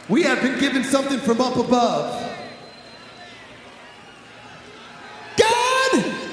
We have been given something from up above. God